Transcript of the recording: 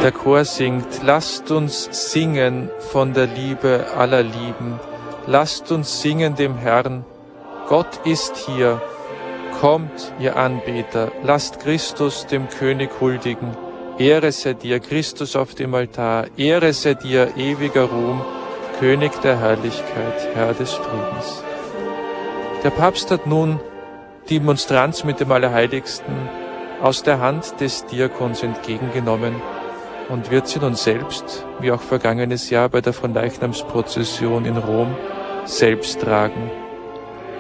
Der Chor singt: Lasst uns singen von der Liebe aller Lieben. Lasst uns singen dem Herrn. Gott ist hier. Kommt, ihr Anbeter, lasst Christus dem König huldigen. Ehre sei dir, Christus auf dem Altar. Ehre sei dir, ewiger Ruhm, König der Herrlichkeit, Herr des Friedens. Der Papst hat nun die Monstranz mit dem Allerheiligsten aus der Hand des Diakons entgegengenommen und wird sie nun selbst, wie auch vergangenes Jahr bei der Fronleichnamsprozession in Rom, selbst tragen.